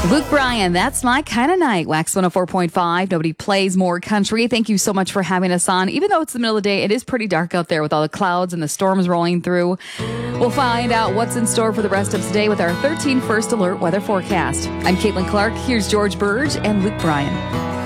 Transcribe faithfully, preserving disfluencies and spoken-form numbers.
Luke Bryan, that's my kind of night. Wax one oh four point five. Nobody plays more country. Thank you so much for having us on. Even though it's the middle of the day, it is pretty dark out there with all the clouds and the storms rolling through. We'll find out what's in store for the rest of today with our thirteen First Alert weather forecast. I'm Caitlin Clark. Here's George Burge and Luke Bryan.